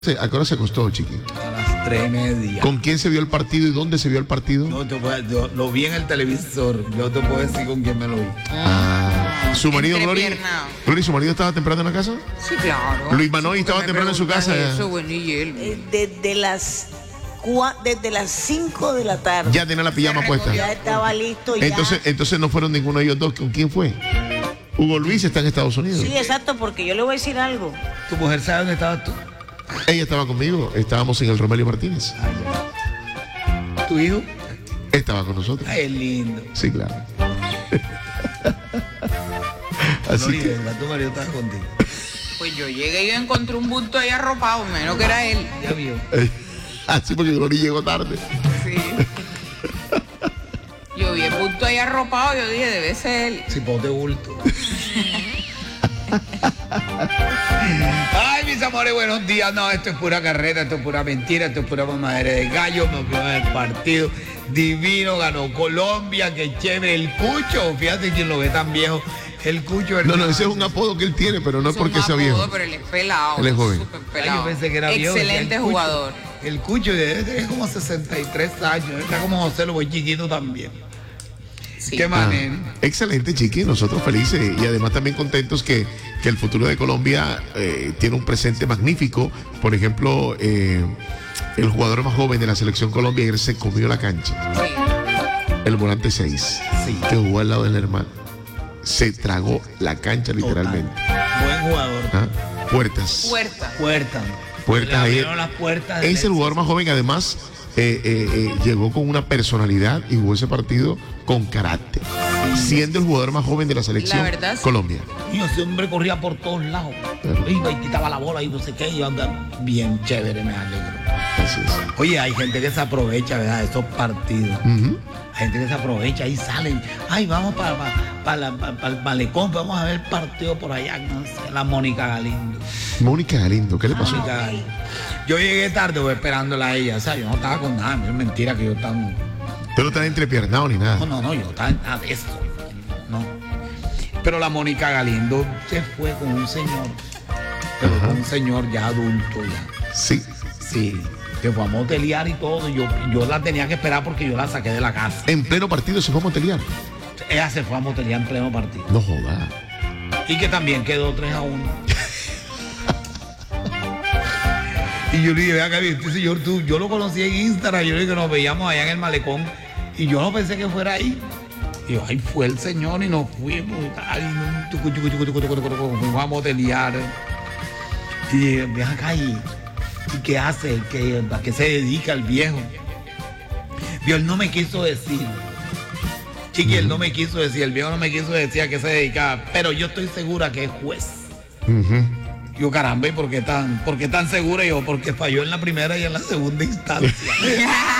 ¿A qué hora se acostó, Chiqui? A las 3:30. ¿Con quién se vio el partido y dónde se vio el partido? No te puedo, yo lo vi en el televisor. Yo te puedo decir con quién me lo vi. ¿Su marido, Glory? ¿Glory, su marido estaba temprano en la casa? Sí, claro. Luis Manoy estaba temprano en su casa. Eso, bueno, y él. Desde las 5 de la tarde. Ya tenía la pijama puesta. Ya estaba listo. Ya. Entonces no fueron ninguno de ellos dos. ¿Con quién fue? Hugo Luis está en Estados Unidos. Sí, exacto, porque yo le voy a decir algo. ¿Tu mujer sabe dónde estabas tú? Ella estaba conmigo. Estábamos en el Romelio Martínez. ¿Tu hijo? Estaba con nosotros. Ay, es lindo. Sí, claro. Así que... Tu marido estaba contigo. Pues yo llegué y yo encontré un bulto ahí arropado, menos que era él. Ya vio. Así porque Glory llegó tarde. Sí. Yo vi el bulto ahí arropado, yo dije, debe ser él. Cipote bulto. Ay, mis amores, buenos días. No, esto es pura carreta, esto es pura mentira, esto es pura mamadera de gallo. Me vio en el partido divino, ganó Colombia, qué chévere. El Cucho, fíjate quién lo ve tan viejo. El Cucho. No, ese es un apodo que él tiene, pero no es porque sea viejo. Pero él es pelado. Él es joven. Súper pelado. Ay, yo pensé que era viejo. Excelente jugador. El Cucho debe tener como 63 años. Está como José, lo voy chiquito también. Sí. Qué manera. Excelente, Chiqui, nosotros felices y además también contentos que el futuro de Colombia tiene un presente magnífico. Por ejemplo, el jugador más joven de la selección Colombia ayer se comió la cancha. Sí. El volante 6, Sí. que jugó al lado del hermano. Se tragó la cancha literalmente. Buen jugador. ¿Ah? Puertas. Puertas ahí. abrieron las puertas. Es el jugador más joven, además llegó con una personalidad y jugó ese partido con carácter, siendo el jugador más joven de la selección La verdad, sí. Colombia. Y ese hombre corría por todos lados. Claro. Iba y quitaba la bola y no sé qué. Y anda bien chévere, me alegro. Así es. Oye, hay gente que se aprovecha, ¿verdad? De esos partidos. Ujú. Hay gente que se aprovecha y salen. Ay, vamos para el malecón, vamos a ver el partido por allá. No sé, la Mónica Galindo. Mónica Galindo, ¿qué le pasó? Mónica Galindo. Yo llegué tarde, voy esperándola a ella. O sea, yo no estaba con nada. Es mentira que yo estaba. Tú no estás entrepiernado ni nada. No, yo no estaba en nada de eso. No. Pero la Mónica Galindo se fue con un señor. Pero con un señor ya adulto ya. Sí. Sí. Que fue a motelear y todo. Yo la tenía que esperar porque yo la saqué de la casa. En pleno partido se fue a motelear. Ella se fue a motelear en pleno partido. No joda. Y que también quedó 3-1. Y yo le dije, vea que este señor, yo lo conocí en Instagram, yo le dije que nos veíamos allá en el malecón. Y yo no pensé que fuera ahí. Y yo, ahí fue el señor y nos fuimos. Fuimos a motelear. Y dije, ven acá ¿y qué hace? ¿A qué se dedica el viejo? Y él no me quiso decir. Chiqui, él no me quiso decir, el viejo no me quiso decir a qué se dedicaba, pero yo estoy segura que es juez. Yo, caramba, ¿y por qué tan segura? Yo, porque falló en la primera y en la segunda instancia.